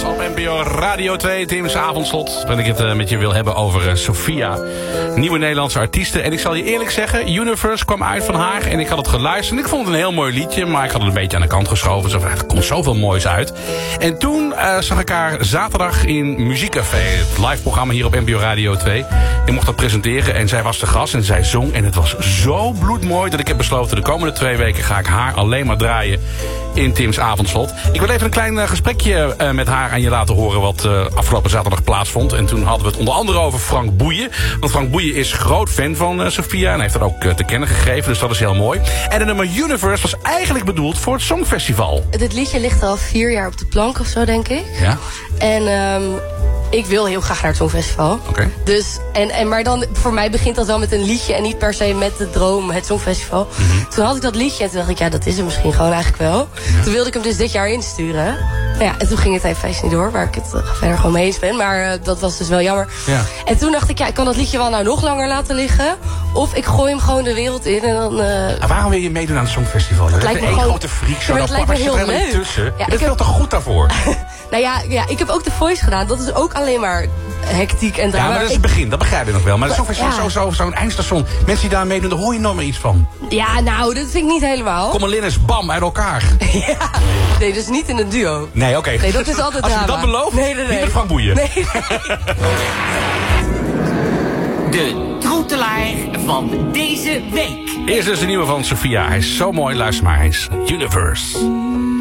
op NPO Radio 2, Tim's Avondslot. Waarin ik het met je wil hebben over Sophia. Nieuwe Nederlandse artiesten. En ik zal je eerlijk zeggen, Universe kwam uit van haar. En ik had het geluisterd. En ik vond het een heel mooi liedje. Maar ik had het een beetje aan de kant geschoven. Zo, er komt zoveel moois uit. En toen zag ik haar zaterdag in Muziekcafé. Het live programma hier op NPO Radio 2. Ik mocht dat presenteren. En zij was de gast. En zij zong. En het was zo bloedmooi dat ik heb besloten, de komende 2 weken ga ik haar alleen maar draaien in Tim's Avondslot. Ik wil even een klein gesprekje met haar aan je laten horen wat afgelopen zaterdag plaatsvond. En toen hadden we het onder andere over Frank Boeien. Want Frank Boeien is groot fan van Sophia en heeft dat ook te kennen gegeven. Dus dat is heel mooi. En de nummer Universe was eigenlijk bedoeld voor het Songfestival. Dit liedje ligt al 4 jaar op de plank of zo, denk ik. Ja. En ik wil heel graag naar het Songfestival. Oké. Dus, maar dan, voor mij begint dat wel met een liedje en niet per se met de droom, het Songfestival. Toen had ik dat liedje en toen dacht ik, ja, dat is er misschien gewoon eigenlijk wel. Ja. Toen wilde ik hem dus dit jaar insturen. Nou ja, en toen ging het even niet door, waar ik het verder gewoon mee eens ben. Maar dat was dus wel jammer. Ja. En toen dacht ik, ja, ik kan dat liedje wel nou nog langer laten liggen. Of ik gooi hem gewoon de wereld in en dan... waarom wil je meedoen aan het Songfestival? Het lijkt me één gewoon... grote freak show. Maar het lijkt me heel leuk. Tussen. Ja, je bent veel te goed daarvoor. Nou ja, ik heb ook The Voice gedaan. Dat is ook alleen maar hectiek en drama. Ja, maar dat is het begin, dat begrijp ik nog wel. Maar het Songfestival is zo'n eindstation. Mensen die daar meedoen, daar hoor je nog maar iets van. Ja, nou, dat vind ik niet helemaal. Kom alleen eens bam uit elkaar. Ja, nee, dus niet in een duo. Nee, oké. Nee, dat is altijd als je drama. dat belooft, nee. niet met Frank Boeien. Nee. De troetelaar van deze week. Eerst is de nieuwe van Sophia. Hij is zo mooi, luister maar eens. Universe.